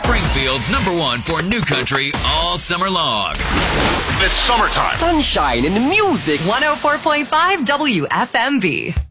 Springfield's #1 for new country all summer long. It's summertime. Sunshine and music. 104.5 WFMV.